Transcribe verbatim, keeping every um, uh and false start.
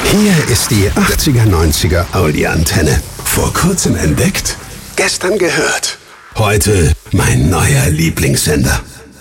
Hier ist die achtziger neunziger Audi-Antenne. Vor kurzem entdeckt, gestern gehört. Heute mein neuer Lieblingssender.